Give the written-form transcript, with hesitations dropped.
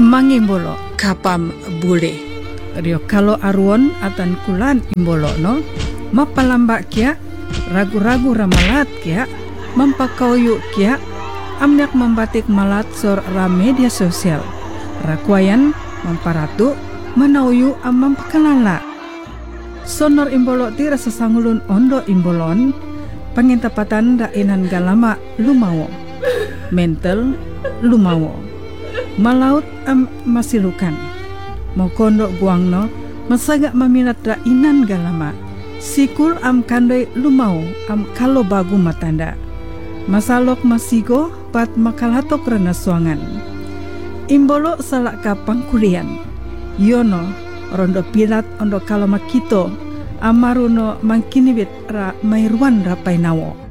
mangimbolo kapam bule. rio kalau aruon atan kulan imbolo no mapalamba kia ragu-ragu ramalat kia mampakauyu kia amnyak membatik malat sor ra media sosial rakuayan mamparatu manauyu amam pekalala sonor imbolo ti rasa sangulun ondo imbolon pangintapatan rainan galama lumawo mental lumawo malaut masilukan mau kondo guangno masaga maminat rainan galama sikul kandoi lumau kalo bagu matanda masalok masigo pat makalatok rena suangan imbolo salak kapang kulian yono rondo pilat ondo kalo makito amaruno mangkinibit ra mairwan rapai nawo